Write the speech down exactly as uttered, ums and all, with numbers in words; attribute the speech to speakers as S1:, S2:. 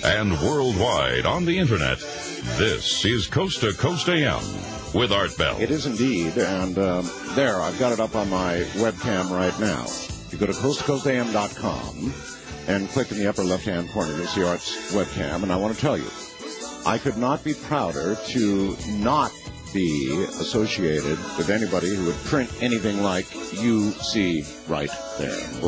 S1: and worldwide on the Internet. This is Coast to Coast A M with Art Bell.
S2: It is indeed, and um, there, I've got it up on my webcam right now. You go to coast to coast A M dot com and click in the upper left-hand corner. You'll see Art's webcam, and I want to tell you, I could not be prouder to not be associated with anybody who would print anything like you see right there.